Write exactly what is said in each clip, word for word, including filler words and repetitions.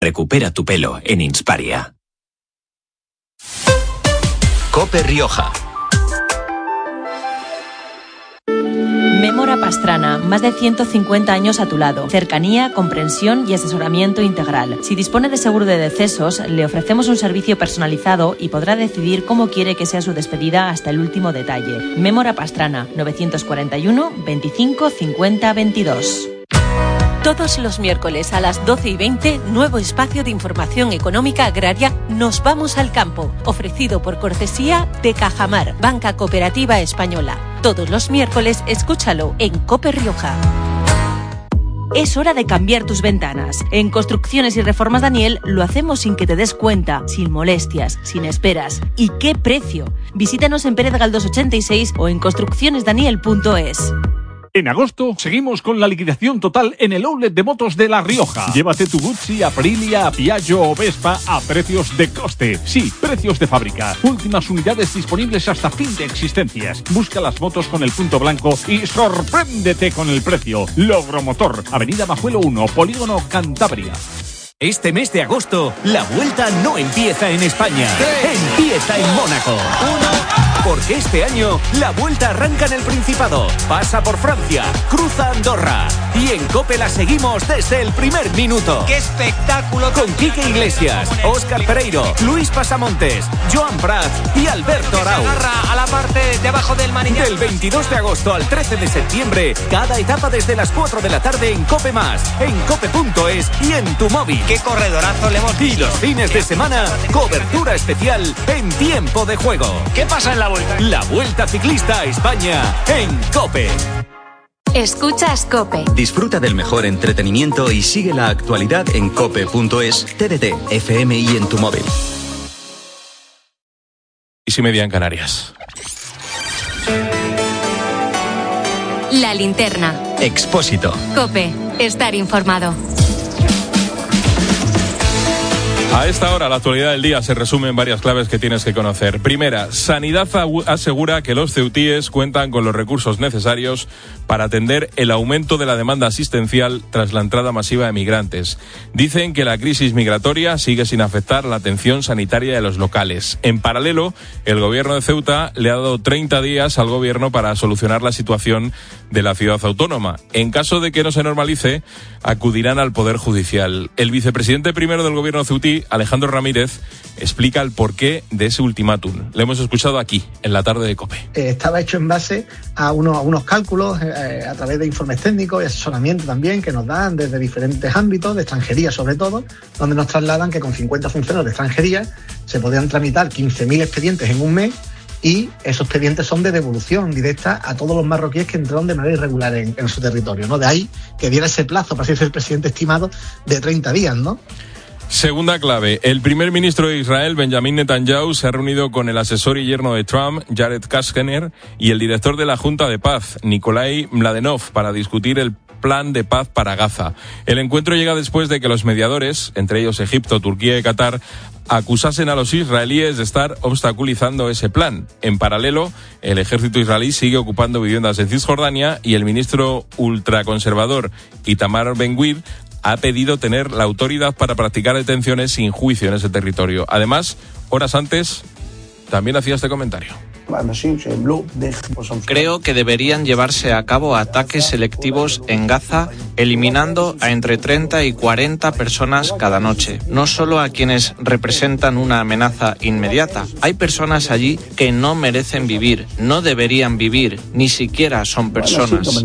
Recupera tu pelo en Insparia. COPE Rioja. Mémora Pastrana, más de ciento cincuenta años a tu lado. Cercanía, comprensión y asesoramiento integral. Si dispone de seguro de decesos, le ofrecemos un servicio personalizado y podrá decidir cómo quiere que sea su despedida hasta el último detalle. Mémora Pastrana, novecientos cuarenta y uno, veinticinco, cincuenta, veintidós. Todos los miércoles a las doce y veinte, nuevo espacio de información económica agraria Nos vamos al campo, ofrecido por cortesía de Cajamar, Banca Cooperativa Española. Todos los miércoles, escúchalo en COPE Rioja. Es hora de cambiar tus ventanas. En Construcciones y Reformas Daniel lo hacemos sin que te des cuenta, sin molestias, sin esperas. ¿Y qué precio? Visítanos en Pérez Galdós ochenta y seis o en construcciones daniel punto es. En agosto seguimos con la liquidación total en el outlet de motos de La Rioja. Llévate tu Guzzi, Aprilia, Piaggio o Vespa a precios de coste. Sí, precios de fábrica. Últimas unidades disponibles hasta fin de existencias. Busca las motos con el punto blanco y sorpréndete con el precio. Logromotor, Avenida Majuelo uno, Polígono Cantabria. Este mes de agosto, la vuelta no empieza en España. Empieza en Mónaco. Uno. Porque este año, la vuelta arranca en el Principado. Pasa por Francia, cruza Andorra. Y en COPE la seguimos desde el primer minuto. ¡Qué espectáculo! Con Quique Iglesias, Óscar Pereiro, Luis Pasamontes, Joan Prat y Alberto Arau. Se agarra a la parte de abajo del manillar. Del veintidós de agosto al trece de septiembre, cada etapa desde las cuatro de la tarde en COPE Más, en cope punto es y en tu móvil. ¡Qué corredorazo le hemos visto! Y los fines de semana, cobertura especial en tiempo de juego. ¿Qué pasa en la vuelta? La Vuelta Ciclista a España en COPE. Escuchas COPE. Disfruta del mejor entretenimiento y sigue la actualidad en cope punto es, T D T, F M y en tu móvil. Y si media en Canarias. La linterna. Expósito. COPE. Estar informado. A esta hora, la actualidad del día se resume en varias claves que tienes que conocer. Primera, Sanidad asegura que los ceutíes cuentan con los recursos necesarios para atender el aumento de la demanda asistencial tras la entrada masiva de migrantes. Dicen que la crisis migratoria sigue sin afectar la atención sanitaria de los locales. En paralelo, el gobierno de Ceuta le ha dado treinta días al gobierno para solucionar la situación de la ciudad autónoma. En caso de que no se normalice, acudirán al Poder Judicial. El vicepresidente primero del gobierno ceutí, Alejandro Ramírez, explica el porqué de ese ultimátum. Lo hemos escuchado aquí, en la tarde de COPE. Eh, estaba hecho en base a unos, a unos cálculos eh, a través de informes técnicos y asesoramiento también que nos dan desde diferentes ámbitos, de extranjería sobre todo, donde nos trasladan que con cincuenta funcionarios de extranjería se podían tramitar quince mil expedientes en un mes y esos expedientes son de devolución directa a todos los marroquíes que entraron de manera irregular en, en su territorio, ¿no? De ahí que diera ese plazo, para así decir, el presidente estimado de treinta días, ¿no? Segunda clave, el primer ministro de Israel, Benjamin Netanyahu, se ha reunido con el asesor y yerno de Trump, Jared Kushner, y el director de la Junta de Paz, Nikolai Mladenov, para discutir el plan de paz para Gaza. El encuentro llega después de que los mediadores, entre ellos Egipto, Turquía y Qatar, acusasen a los israelíes de estar obstaculizando ese plan. En paralelo, el ejército israelí sigue ocupando viviendas en Cisjordania y el ministro ultraconservador Itamar Ben-Gvir ha pedido tener la autoridad para practicar detenciones sin juicio en ese territorio. Además, horas antes, también hacía este comentario. Creo que deberían llevarse a cabo ataques selectivos en Gaza, eliminando a entre treinta y cuarenta personas cada noche. No solo a quienes representan una amenaza inmediata. Hay personas allí que no merecen vivir, no deberían vivir, ni siquiera son personas.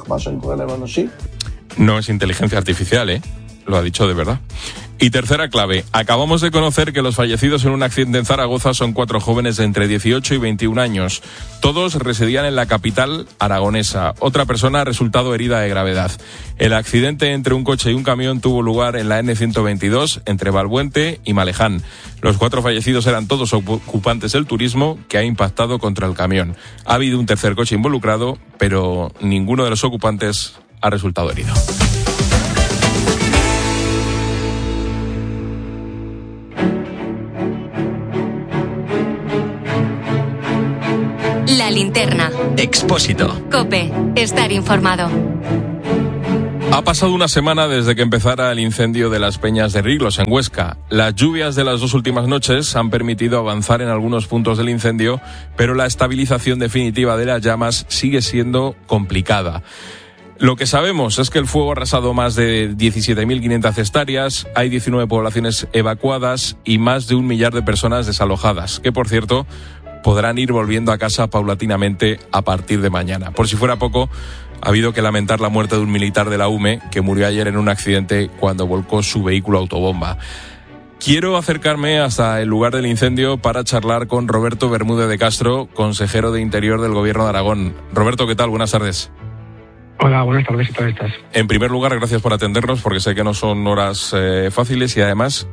No es inteligencia artificial, ¿eh? Lo ha dicho de verdad. Y tercera clave, acabamos de conocer que los fallecidos en un accidente en Zaragoza son cuatro jóvenes de entre dieciocho y veintiún años. Todos residían en la capital aragonesa. Otra persona ha resultado herida de gravedad. El accidente entre un coche y un camión tuvo lugar en la ene ciento veintidós, entre Valbuente y Maleján. Los cuatro fallecidos eran todos ocupantes del turismo, que ha impactado contra el camión. Ha habido un tercer coche involucrado, pero ninguno de los ocupantes ha resultado herido. La linterna. Expósito. COPE. Estar informado. Ha pasado una semana desde que empezara el incendio de las Peñas de Riglos, en Huesca. Las lluvias de las dos últimas noches han permitido avanzar en algunos puntos del incendio, pero la estabilización definitiva de las llamas sigue siendo complicada. Lo que sabemos es que el fuego ha arrasado más de diecisiete mil quinientas hectáreas, hay diecinueve poblaciones evacuadas y más de un millar de personas desalojadas, que por cierto podrán ir volviendo a casa paulatinamente a partir de mañana. Por si fuera poco, ha habido que lamentar la muerte de un militar de la U M E que murió ayer en un accidente cuando volcó su vehículo autobomba. Quiero acercarme hasta el lugar del incendio para charlar con Roberto Bermúdez de Castro, consejero de Interior del Gobierno de Aragón. Roberto, ¿qué tal? Buenas tardes. Hola, buenas tardes, ¿qué tal estás? En primer lugar, gracias por atendernos, porque sé que no son horas eh, fáciles y además,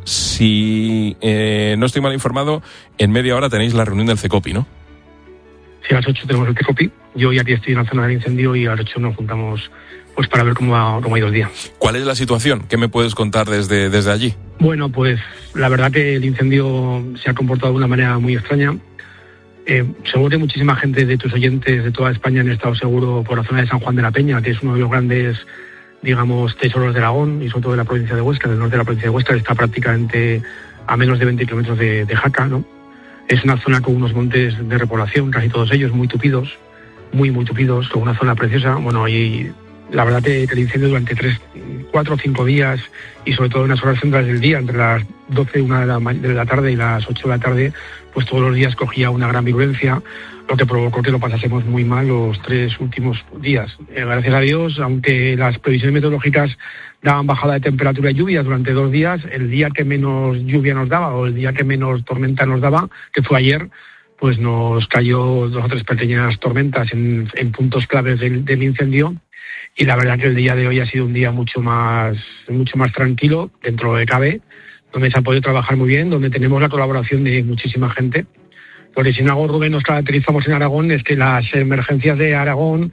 si eh, no estoy mal informado, en media hora tenéis la reunión del CECOPI, ¿no? Sí, a las ocho tenemos el CECOPI. Yo ya estoy en la zona del incendio y a las ocho nos juntamos pues para ver cómo ha, cómo ha ido el día. ¿Cuál es la situación? ¿Qué me puedes contar desde, desde allí? Bueno, pues la verdad que el incendio se ha comportado de una manera muy extraña. Eh, seguro que muchísima gente de tus oyentes de toda España han estado seguro por la zona de San Juan de la Peña, que es uno de los grandes, digamos, tesoros de Aragón y sobre todo de la provincia de Huesca, del norte de la provincia de Huesca, que está prácticamente a menos de veinte kilómetros de, de Jaca, ¿no? Es una zona con unos montes de repoblación, casi todos ellos muy tupidos, muy, muy tupidos, con una zona preciosa. Bueno, y la verdad que el incendio durante tres, cuatro o cinco días y sobre todo en las horas centrales del día, entre las doce, una de la, de la tarde y las ocho de la tarde, pues todos los días cogía una gran virulencia, lo que provocó que lo pasásemos muy mal los tres últimos días. Eh, gracias a Dios, aunque las previsiones meteorológicas daban bajada de temperatura y lluvia durante dos días, el día que menos lluvia nos daba o el día que menos tormenta nos daba, que fue ayer, pues nos cayó dos o tres pequeñas tormentas en, en puntos claves del, del incendio. Y la verdad que el día de hoy ha sido un día mucho más, mucho más tranquilo, dentro de lo que cabe, donde se ha podido trabajar muy bien, donde tenemos la colaboración de muchísima gente. Porque si en algo, Rubén, nos caracterizamos en Aragón es que las emergencias de Aragón,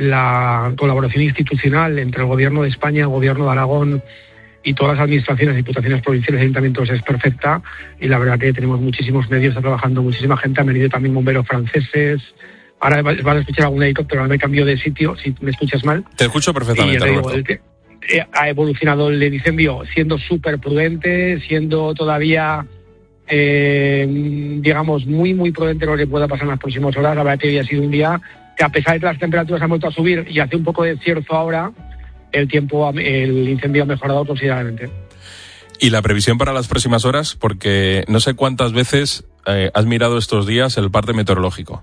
la colaboración institucional entre el Gobierno de España, el Gobierno de Aragón y todas las administraciones, diputaciones provinciales y ayuntamientos es perfecta. Y la verdad que tenemos muchísimos medios, está trabajando muchísima gente, han venido también bomberos franceses. Ahora vas a escuchar algún helicóptero, ahora me cambio de sitio, si me escuchas mal. Te escucho perfectamente, y Roberto. Digo, que ha evolucionado el incendio siendo súper prudente, siendo todavía, eh, digamos, muy, muy prudente lo que pueda pasar en las próximas horas. La verdad que hoy ha sido un día que, a pesar de que las temperaturas han vuelto a subir y hace un poco de cierzo ahora, el tiempo, el incendio ha mejorado considerablemente. ¿Y la previsión para las próximas horas? Porque no sé cuántas veces eh, has mirado estos días el parte meteorológico.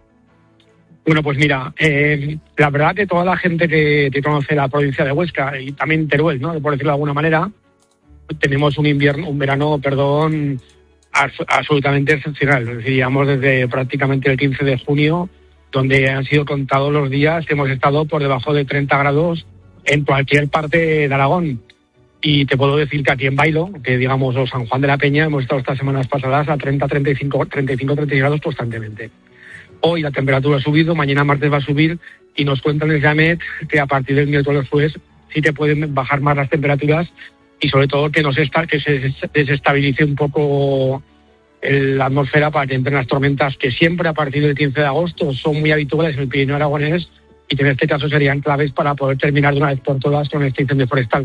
Bueno, pues mira, eh, la verdad que toda la gente que, que conoce la provincia de Huesca y también Teruel, ¿no?, por decirlo de alguna manera, tenemos un invierno, un verano, perdón, abs- absolutamente excepcional. Es decir, llevamos desde prácticamente el quince de junio, donde han sido contados los días que hemos estado por debajo de treinta grados en cualquier parte de Aragón. Y te puedo decir que aquí en Bailo, que digamos, o San Juan de la Peña, hemos estado estas semanas pasadas a treinta, treinta y cinco, treinta y cinco, treinta grados constantemente. Hoy la temperatura ha subido, mañana martes va a subir y nos cuentan el GAMET que a partir del miércoles jueves sí te pueden bajar más las temperaturas y sobre todo que, nos está, que se desestabilice un poco el, la atmósfera para que entren las tormentas que siempre a partir del quince de agosto son muy habituales en el Pirineo aragonés y que en este caso serían claves para poder terminar de una vez por todas con este incendio forestal.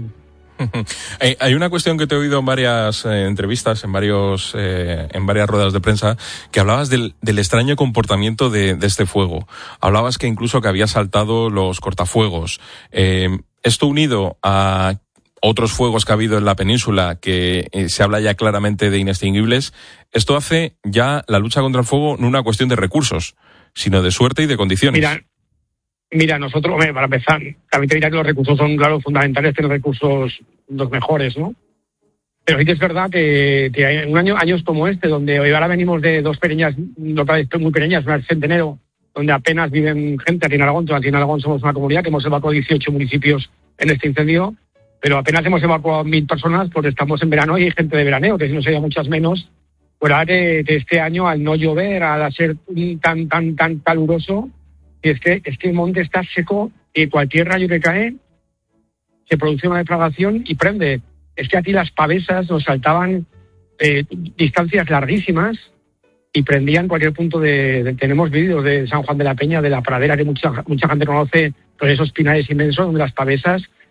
Hay una cuestión que te he oído en varias eh, entrevistas, en varios, eh, en varias ruedas de prensa, que hablabas del, del extraño comportamiento de, de este fuego. Hablabas que incluso que había saltado los cortafuegos. Eh, esto unido a otros fuegos que ha habido en la península, que eh, se habla ya claramente de inextinguibles, esto hace ya la lucha contra el fuego no una cuestión de recursos, sino de suerte y de condiciones. Mira, Mira, nosotros, hombre, para empezar, también te diría que los recursos son, claro, fundamentales, tener recursos los mejores, ¿no? Pero sí que es verdad que, que hay un año, años como este, donde hoy ahora venimos de dos pequeñas, locales muy pequeñas, una Centenero, donde apenas viven gente aquí en Aragón. Aquí en Aragón somos una comunidad que hemos evacuado dieciocho municipios en este incendio, pero apenas hemos evacuado mil personas porque estamos en verano y hay gente de veraneo, que si no sería muchas menos. Por ahora que, que este año, al no llover, al ser tan, tan, tan caluroso, y es que, es que el monte está seco y cualquier rayo que cae se produce una deflagración y prende. Es que aquí las pavesas nos saltaban eh, distancias larguísimas y prendían cualquier punto de, de... Tenemos vídeos de San Juan de la Peña, de la pradera, que mucha, mucha gente conoce, por esos pinares inmensos, donde las pavesas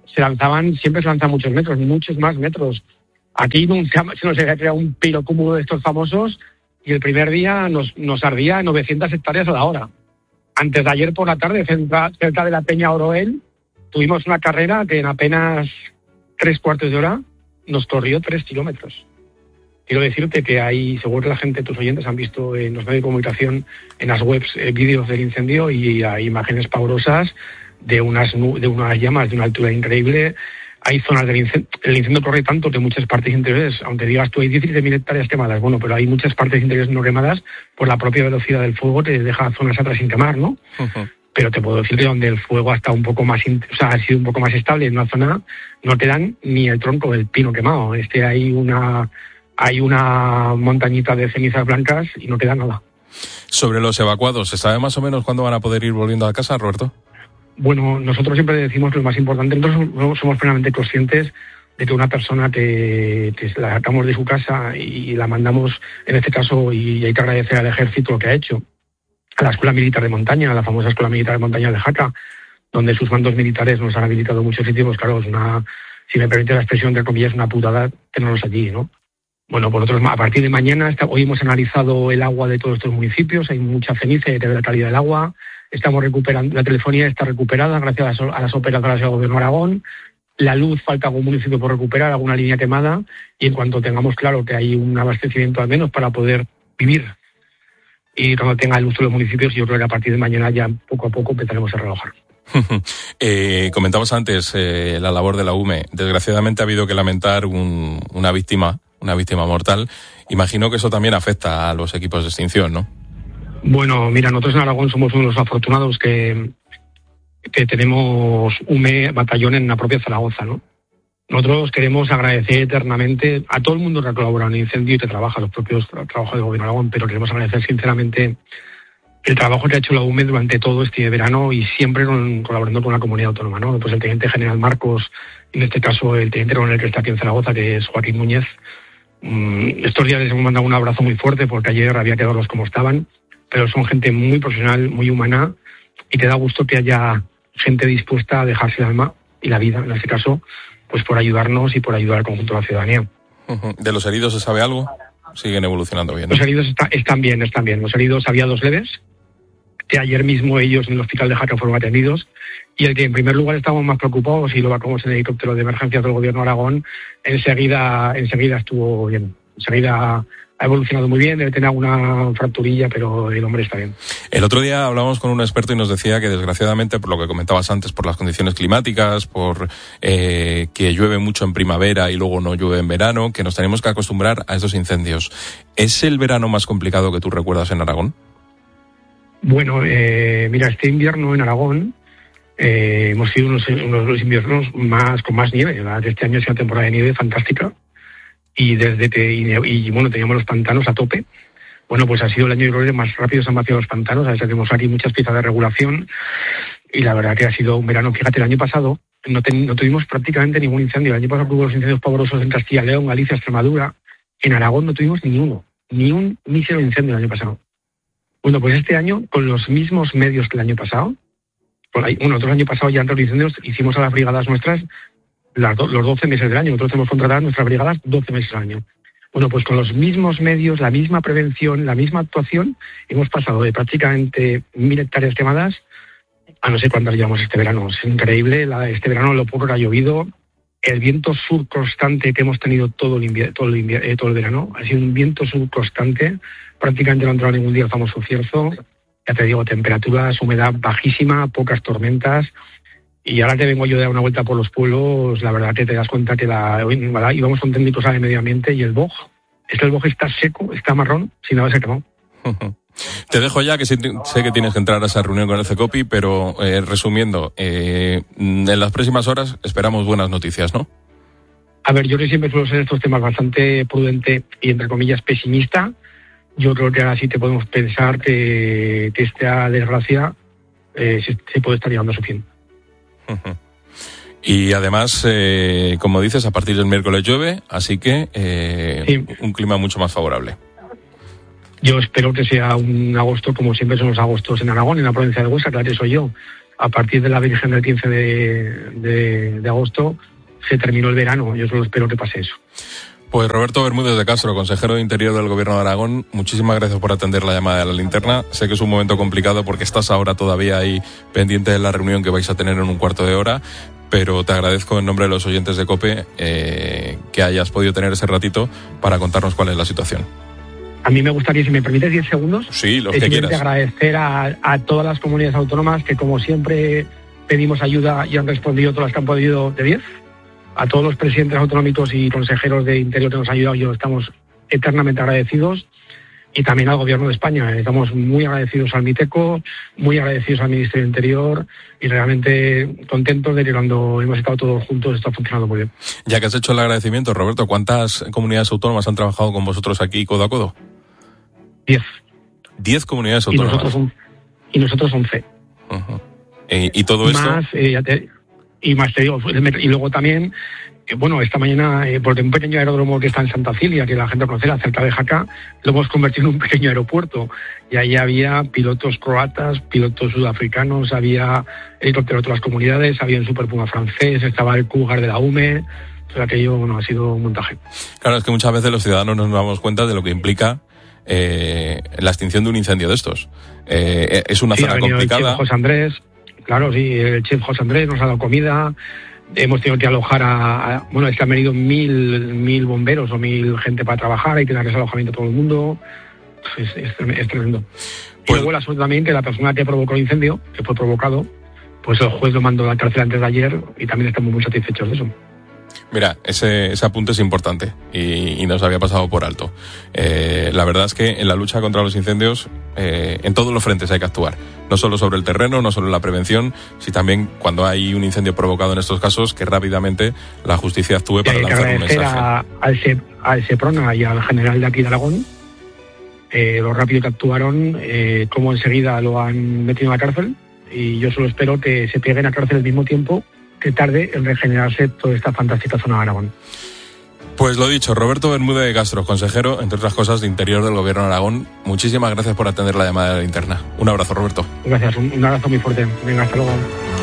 se lanzaban, siempre se lanzan muchos metros, muchos más metros. Aquí nunca se nos había creado un pirocúmulo de estos famosos y el primer día nos, nos ardía novecientas hectáreas a la hora. Antes de ayer por la tarde, cerca, cerca de la Peña Oroel, tuvimos una carrera que en apenas tres cuartos de hora nos corrió tres kilómetros. Quiero decirte que hay, seguro que la gente, tus oyentes, han visto en los medios de comunicación, en las webs, eh, vídeos del incendio y hay imágenes pavorosas de unas, de unas llamas de una altura increíble. Hay zonas del incendio, el incendio corre tanto que muchas partes interiores, aunque digas tú hay diecisiete mil hectáreas quemadas, bueno, pero hay muchas partes interiores no quemadas por la propia velocidad del fuego, te deja zonas atrás sin quemar, ¿no? Uh-huh. Pero te puedo decir que donde el fuego ha estado un poco más, o sea, ha sido un poco más estable en una zona, no te dan ni el tronco del pino quemado. Este hay una, hay una montañita de cenizas blancas y no queda nada. Sobre los evacuados, ¿se sabe más o menos cuándo van a poder ir volviendo a casa, Roberto? Bueno, nosotros siempre decimos que lo más importante, nosotros somos plenamente conscientes de que una persona que, que la sacamos de su casa y la mandamos, en este caso, y hay que agradecer al ejército lo que ha hecho, a la Escuela Militar de Montaña, a la famosa Escuela Militar de Montaña de Jaca, donde sus mandos militares nos han habilitado muchos sitios, pues claro, es una, si me permite la expresión, entre comillas, una putada tenerlos allí, ¿no? Bueno, por otros, a partir de mañana, está, hoy hemos analizado el agua de todos estos municipios, hay mucha ceniza y hay que ver la calidad del agua. Estamos recuperando, la telefonía está recuperada gracias a las operadoras del Gobierno de Aragón. La luz, falta algún municipio por recuperar, alguna línea quemada. Y en cuanto tengamos claro que hay un abastecimiento al menos para poder vivir, y cuando tenga luz en los municipios, yo creo que a partir de mañana ya poco a poco empezaremos a relojar. eh, comentabas antes eh, la labor de la U M E. Desgraciadamente ha habido que lamentar un, una víctima, una víctima mortal. Imagino que eso también afecta a los equipos de extinción, ¿no? Bueno, mira, nosotros en Aragón somos uno de los afortunados que, que tenemos U M E batallón en la propia Zaragoza, ¿no? Nosotros queremos agradecer eternamente a todo el mundo que ha colaborado en el incendio y que trabaja, los propios trabajos del Gobierno de Aragón, pero queremos agradecer sinceramente el trabajo que ha hecho la U M E durante todo este verano y siempre con, colaborando con la comunidad autónoma, ¿no? Pues el teniente general Marcos, en este caso el teniente coronel que está aquí en Zaragoza, que es Joaquín Núñez. Mm, estos días les hemos mandado un abrazo muy fuerte porque ayer había que verlos como estaban, pero son gente muy profesional, muy humana, y te da gusto que haya gente dispuesta a dejarse el alma y la vida, en este caso, pues por ayudarnos y por ayudar al conjunto de la ciudadanía. ¿De los heridos se sabe algo? Siguen evolucionando bien, ¿no? Los heridos está, están bien, están bien. Los heridos había dos leves, que ayer mismo ellos en el hospital de Jaca fueron atendidos, y el que en primer lugar estábamos más preocupados, y lo vamos en el helicóptero de emergencia del Gobierno de Aragón, enseguida, enseguida estuvo bien, enseguida ha evolucionado muy bien, debe tener alguna fracturilla, pero el hombre está bien. El otro día hablábamos con un experto y nos decía que desgraciadamente, por lo que comentabas antes, por las condiciones climáticas, por eh, que llueve mucho en primavera y luego no llueve en verano, que nos tenemos que acostumbrar a estos incendios. ¿Es el verano más complicado que tú recuerdas en Aragón? Bueno, eh, mira, este invierno en Aragón eh, hemos sido unos, unos los inviernos más con más nieve. ¿Verdad? Este año ha sido una temporada de nieve fantástica. Y desde que, y, y bueno, teníamos los pantanos a tope. Bueno, pues ha sido el año de más rápido se han vaciado los pantanos. A veces tenemos aquí muchas piezas de regulación y la verdad que ha sido un verano. Fíjate, el año pasado no, ten, no tuvimos prácticamente ningún incendio. El año pasado hubo los incendios pavorosos en Castilla y León, Galicia, Extremadura. En Aragón no tuvimos ni uno, ni un mísero incendio el año pasado. Bueno, pues este año, con los mismos medios que el año pasado, por ahí, bueno, otro año pasado ya antes de los incendios hicimos a las brigadas nuestras Las do, los doce meses del año. Nosotros hemos contratado nuestras brigadas doce meses al año. Bueno, pues con los mismos medios, la misma prevención, la misma actuación, hemos pasado de prácticamente mil hectáreas quemadas a no sé cuántas llevamos este verano. Es increíble, la, este verano lo poco que ha llovido, el viento sur constante que hemos tenido todo el, invier- todo, el invier- eh, todo el verano, ha sido un viento sur constante, prácticamente no ha entrado ningún día el famoso cierzo, ya te digo, temperaturas, humedad bajísima, pocas tormentas. Y ahora que vengo yo de dar una vuelta por los pueblos, la verdad que te das cuenta que la, íbamos con técnicos de medio ambiente y el boj, es que el boj está seco, está marrón, sin haberse quemado. Te dejo ya, que sé que tienes que entrar a esa reunión con el CECOPI, pero eh, resumiendo, eh, en las próximas horas esperamos buenas noticias, ¿no? A ver, yo que siempre suelo ser en estos temas bastante prudente y, entre comillas, pesimista. Yo creo que ahora sí te podemos pensar que, que esta desgracia eh, se, se puede estar llegando a su fin. Uh-huh. Y además, eh, como dices, a partir del miércoles llueve, así que eh, sí. Un clima mucho más favorable. Yo espero que sea un agosto como siempre son los agostos en Aragón, en la provincia de Huesca, claro que soy yo. a partir de la Virgen del quince de, de, de agosto se terminó el verano. Yo solo espero que pase eso. Pues Roberto Bermúdez de Castro, consejero de Interior del Gobierno de Aragón, muchísimas gracias por atender la llamada de la linterna. Sé que es un momento complicado porque estás ahora todavía ahí pendiente de la reunión que vais a tener en un cuarto de hora, pero te agradezco en nombre de los oyentes de COPE eh, que hayas podido tener ese ratito para contarnos cuál es la situación. A mí me gustaría, si me permites diez segundos, sí, los que quieras, agradecer a, a todas las comunidades autónomas que, como siempre, pedimos ayuda y han respondido todas las que han podido de diez. A todos los presidentes autonómicos y consejeros de Interior que nos han ayudado, yo estamos eternamente agradecidos. Y también al Gobierno de España. Estamos muy agradecidos al MITECO, muy agradecidos al Ministerio del Interior y realmente contentos de que cuando hemos estado todos juntos esto ha funcionado muy bien. Ya que has hecho el agradecimiento, Roberto, ¿cuántas comunidades autónomas han trabajado con vosotros aquí codo a codo? Diez. Diez comunidades autónomas. Y nosotros, un, y nosotros once. Uh-huh. ¿Y, y todo esto? Más, eh, ya te, y más te digo, y luego también, eh, bueno, esta mañana, eh, porque un pequeño aeródromo que está en Santa Cilia, que la gente conocerá, cerca de Jaca, lo hemos convertido en un pequeño aeropuerto. Y ahí había pilotos croatas, pilotos sudafricanos, había helicópteros de otras comunidades, había un Super Puma francés, estaba el Cougar de la U M E, o sea, aquello, bueno, ha sido un montaje. Claro, es que muchas veces los ciudadanos nos damos cuenta de lo que implica eh, la extinción de un incendio de estos. Eh, es una sí, zona complicada. El chef José Andrés, claro, sí, el chef José Andrés nos ha dado comida. Hemos tenido que alojar a, a bueno, es que han venido mil, mil bomberos o mil gente para trabajar, hay que darles alojamiento a todo el mundo. Es, es, es tremendo. Pues, y luego la suerte también que la persona que provocó el incendio, que fue provocado, pues el juez lo mandó a la cárcel antes de ayer y también estamos muy satisfechos de eso. Mira, ese, ese apunte es importante y, y nos había pasado por alto. Eh, la verdad es que en la lucha contra los incendios, eh, en todos los frentes hay que actuar. No solo sobre el terreno, no solo en la prevención, sino también cuando hay un incendio provocado en estos casos, que rápidamente la justicia actúe para lanzar un mensaje. A, al, Se, al Seprona y al general de aquí de Aragón, eh, lo rápido que actuaron, eh, cómo enseguida lo han metido en la cárcel, y yo solo espero que se peguen a cárcel al mismo tiempo que tarde en regenerarse toda esta fantástica zona de Aragón. Pues lo dicho, Roberto Bermúdez de Castro, consejero, entre otras cosas, de Interior del Gobierno de Aragón. Muchísimas gracias por atender la llamada de la linterna. Un abrazo, Roberto. Gracias, un, un abrazo muy fuerte. Venga, hasta luego.